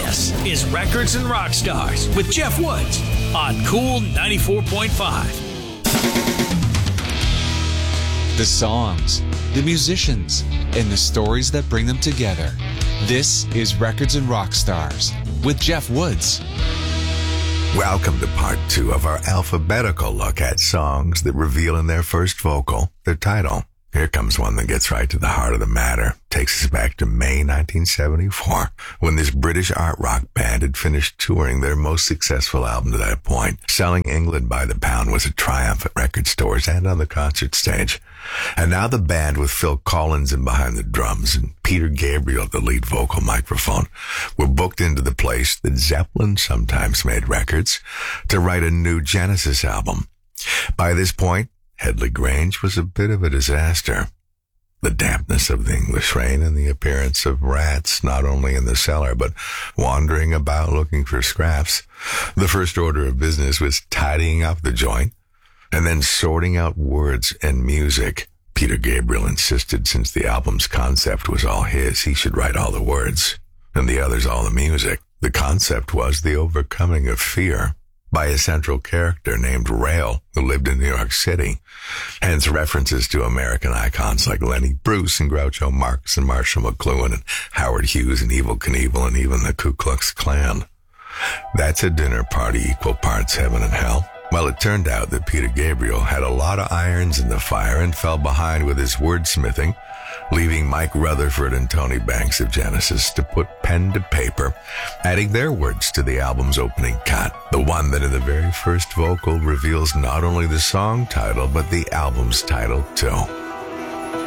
This is Records and Rock Stars with Jeff Woods on Cool 94.5. The songs, the musicians, and the stories that bring them together. This is Records and Rock Stars with Jeff Woods. Welcome to part 2 of our alphabetical look at songs that reveal in their first vocal their title. Here comes one that gets right to the heart of the matter. Takes us back to May 1974, when this British art rock band had finished touring their most successful album to that point. Selling England by the pound was a triumph at record stores and on the concert stage. And now the band, with Phil Collins in behind the drums and Peter Gabriel at the lead vocal microphone, were booked into the place that Zeppelin sometimes made records to write a new Genesis album. By this point, Headley Grange was a bit of a disaster. The dampness of the English rain and the appearance of rats not only in the cellar but wandering about looking for scraps. The first order of business was tidying up the joint and then sorting out words and music. Peter Gabriel insisted, since the album's concept was all his, he should write all the words and the others all the music. The concept was the overcoming of fear by a central character named Rail, who lived in New York City. Hence references to American icons like Lenny Bruce and Groucho Marx and Marshall McLuhan and Howard Hughes and Evel Knievel and even the Ku Klux Klan. That's a dinner party equal parts heaven and hell. Well, it turned out that Peter Gabriel had a lot of irons in the fire and fell behind with his wordsmithing, leaving Mike Rutherford and Tony Banks of Genesis to put pen to paper, adding their words to the album's opening cut, the one that in the very first vocal reveals not only the song title, but the album's title too.